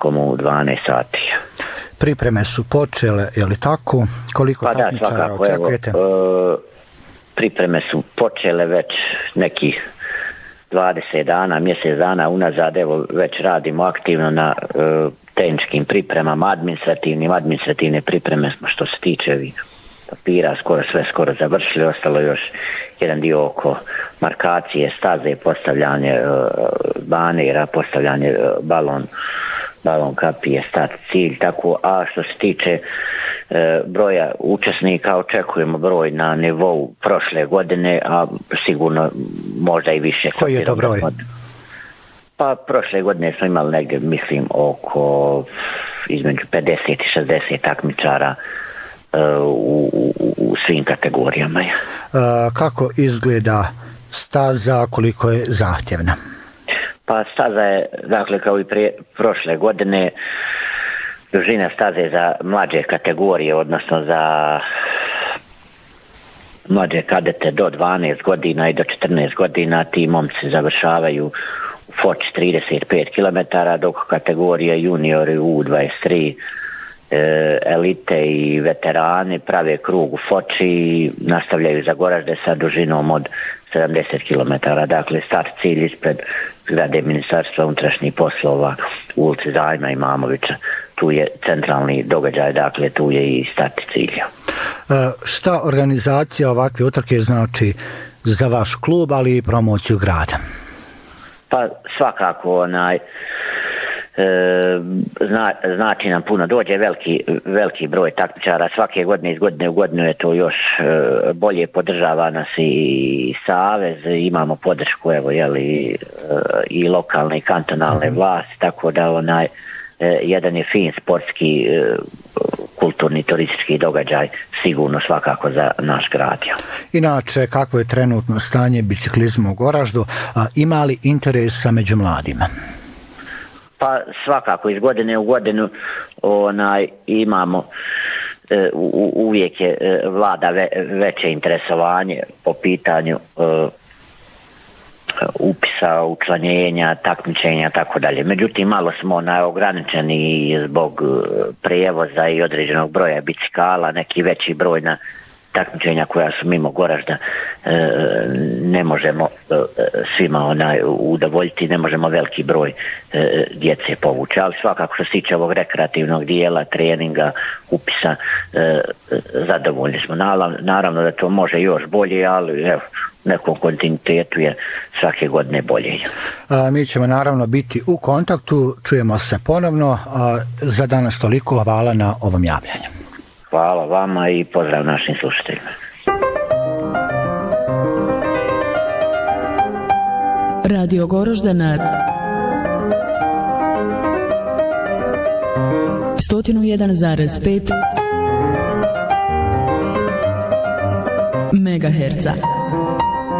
početkom u 12 sati. Pripreme su počele, je li tako? Koliko takmičara očekujete? Pripreme su počele već nekih 20 dana, mjesec dana unazad, evo već radimo aktivno na tehničkim pripremama, administrativne pripreme smo što se tiče papira, skoro završili, ostalo još jedan dio oko markacije, staze, postavljanje banera, postavljanje balon kapije, start, cilj, tako, a što se tiče broja učesnika, očekujemo broj na nivou prošle godine, a sigurno možda i više. Koji je to broj? Pa prošle godine smo imali negdje, mislim, oko između 50 i 60 takmičara u svim kategorijama. Kako izgleda staza, koliko je zahtjevna? Pa staza je, dakle, kao i prošle godine, dužina staze za mlađe kategorije, odnosno za mlađe kadete do 12 godina i do 14 godina, ti momci završavaju u Foči 35 km, dok kategorije juniori U23, elite i veterani prave krug u Foči i nastavljaju za Goražde sa dužinom od 70 km. Dakle, start cilj ispred zgrade Ministarstva unutrašnjih poslova u ulici Zajma Imamovića. Tu je centralni događaj, dakle tu je i start cilja. Šta organizacija ovakve utrke znači za vaš klub, ali i promociju grada? Pa svakako znači nam puno. Dođe veliki broj takmičara, svake godine iz godine u godinu je to još bolje, podržava nas i savez, imamo podršku i lokalne i kantonalne vlasti, tako da jedan je fin sportski kulturni turistički događaj sigurno svakako za naš grad. Inače, kako je trenutno stanje biciklizma u Goraždu, ima li interesa među mladima? Pa svakako iz godine u godinu imamo uvijek je vlada veće interesovanje po pitanju upisa, učlanjenja, takmičenja, tako dalje. Međutim, malo smo ograničeni zbog prijevoza i određenog broja bicikala, neki veći broj na takmičenja koja su mimo Goražda ne možemo svima udovoljiti, ne možemo veliki broj djece povući. Ali svakako što se tiče ovog rekreativnog dijela, treninga, upisa, zadovoljni smo. Naravno da to može još bolje, ali evo, nekom kontinuitetu je svake godine bolje. Mi ćemo naravno biti u kontaktu, čujemo se ponovno. Za danas toliko, hvala na ovom javljanju. Hvala vama i pozdrav našim slušateljima. Radio Goroždana 101,5 MHz.